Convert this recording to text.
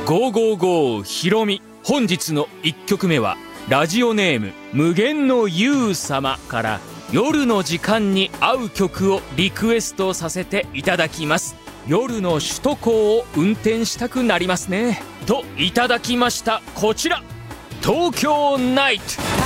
555ひろみ。本日の1曲目はラジオネーム無限のゆう様から夜の時間に合う曲をリクエストさせていただきます。夜の首都高を運転したくなりますねといただきました。こちら東京ナイト。